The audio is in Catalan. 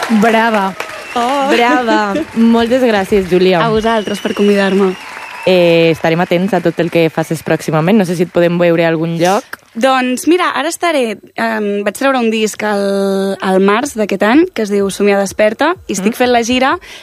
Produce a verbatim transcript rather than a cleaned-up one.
Brava. Oh. Brava. Moltes gràcies, Júlia. A vosaltres per convidar-me. Eh, estarem atents a tot el que facis pròximament. No sé si et podem veure a algun lloc. Doncs mira, ara estaré... Um, vaig treure un disc al, al març d'aquest any, que es diu Somiar Desperta, i estic fent la gira